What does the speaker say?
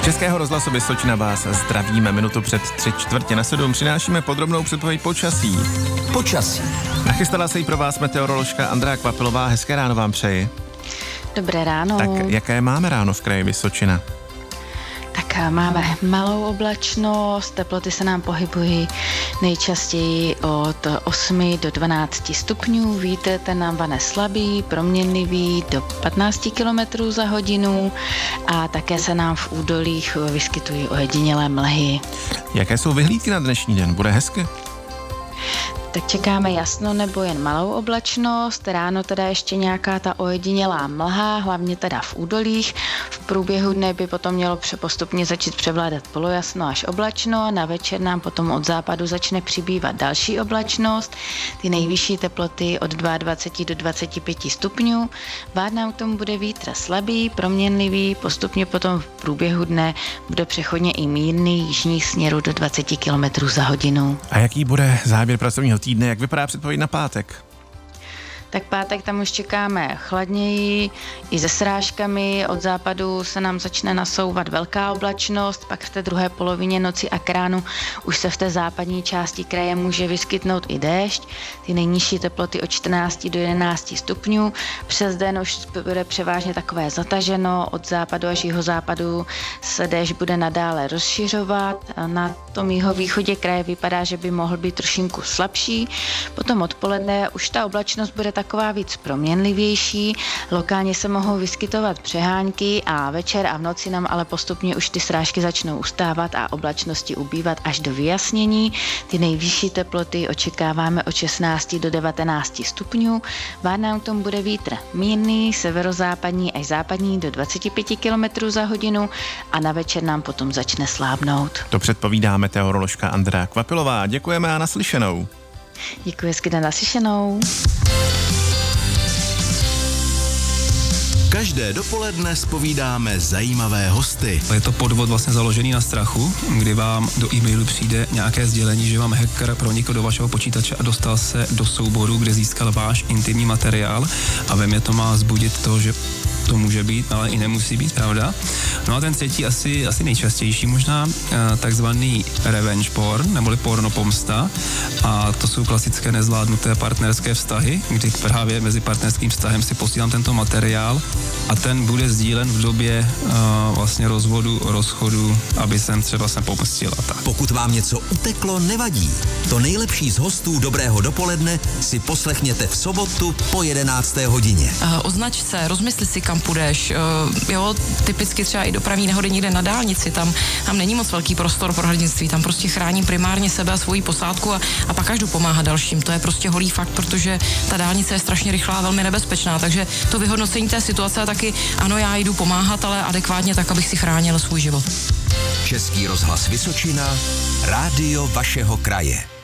Českého rozhlasu Vysočina vás zdravíme. Minutu před 6:45 přinášíme podrobnou předpověď počasí. Nachystala se jí pro vás meteoroložka Andrea Kvapilová. Hezké ráno vám přeji. Dobré ráno. Tak jaké máme ráno v kraji Vysočina? Tak máme malou oblačnost, teploty se nám pohybují nejčastěji od 8 do 12 stupňů, vítr ten nám vane slabý, proměnlivý do 15 km za hodinu a také se nám v údolích vyskytují ojedinělé mlhy. Jaké jsou vyhlídky na dnešní den? Bude hezky? Tak čekáme jasno nebo jen malou oblačnost, ráno teda ještě nějaká ta ojedinělá mlha, hlavně teda v údolích. V průběhu dne by potom mělo postupně začít převládat polojasno až oblačno a na večer nám potom od západu začne přibývat další oblačnost. Ty nejvyšší teploty od 22 do 25 stupňů. Vád nám k tomu bude vítr slabý, proměnlivý, postupně potom v průběhu dne bude přechodně i mírný jižních směrů do 20 km za hodinu. A jaký bude záběr pracovního týdne? Jak vypadá předpověď na pátek? Tak pátek tam už čekáme chladněji, i se srážkami, od západu se nám začne nasouvat velká oblačnost, pak v té druhé polovině noci a k ránu už se v té západní části kraje může vyskytnout i déšť, ty nejnižší teploty od 14 do 11 stupňů, přes den už bude převážně takové zataženo, od západu až jihozápadu se déšť bude nadále rozšiřovat, na tom jihovýchodě kraje vypadá, že by mohl být trošinku slabší, potom odpoledne už ta oblačnost bude taková víc proměnlivější, lokálně se mohou vyskytovat přehánky a večer a v noci nám ale postupně už ty srážky začnou ustávat a oblačnosti ubývat až do vyjasnění. Ty nejvyšší teploty očekáváme od 16 do 19 stupňů, vád nám k tomu bude vítr mírný, severozápadní až západní do 25 km za hodinu a na večer nám potom začne slábnout. To předpovídá meteoroložka Andrea Kvapilová. Děkujeme a naslyšenou. Děkuji, hezky den, naslyšenou. Každé dopoledne zpovídáme zajímavé hosty. Je to podvod vlastně založený na strachu, kdy vám do e-mailu přijde nějaké sdělení, že vám hacker pronikl do vašeho počítače a dostal se do souboru, kde získal váš intimní materiál a ve mně to má vzbudit to, že to může být, ale i nemusí být, pravda? No a ten třetí asi nejčastější možná takzvaný revenge porn, neboli pornopomsta. A to jsou klasické nezvládnuté partnerské vztahy, kdy právě mezi partnerským vztahem si posílám tento materiál a ten bude sdílen v době vlastně rozchodu, aby jsem třeba pomstil a tak. Pokud vám něco uteklo, nevadí. To nejlepší z hostů Dobrého dopoledne si poslechněte v sobotu po 11. hodině. Označ se, rozmysli si, kam půjdeš. Typicky třeba i dopravní nehody někde na dálnici, tam není moc velký prostor pro hrdinství, tam prostě chráním primárně sebe a svoji posádku a pak až jdu pomáhat dalším. To je prostě holý fakt, protože ta dálnice je strašně rychlá a velmi nebezpečná, takže to vyhodnocení té situace je taky, ano, já jdu pomáhat, ale adekvátně tak, abych si chránil svůj život. Český rozhlas Vysočina, rádio vašeho kraje.